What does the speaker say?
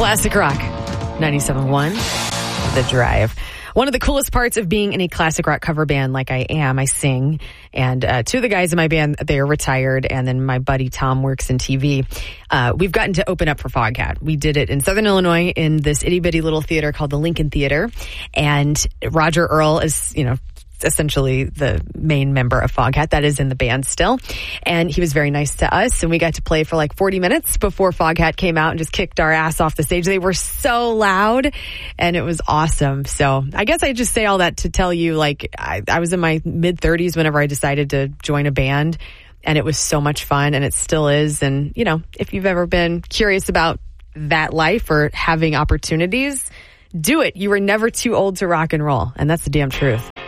Classic Rock 97.1, The Drive. One of the coolest parts of being in a classic rock cover band like I am, I sing. And two of the guys in my band, they are retired. And then my buddy Tom works in TV. We've gotten to open up for Foghat. We did it in Southern Illinois in this itty bitty little theater called the Lincoln Theater. And Roger Earl is, essentially the main member of Foghat that is in the band still. And he was very nice to us. And we got to play for like 40 minutes before Foghat came out and just kicked our ass off the stage. They were so loud and it was awesome. So I guess I just say all that to tell you, like, I was in my mid 30s whenever I decided to join a band, and it was so much fun, and it still is. And, if you've ever been curious about that life or having opportunities, do it. You were never too old to rock and roll. And that's the damn truth.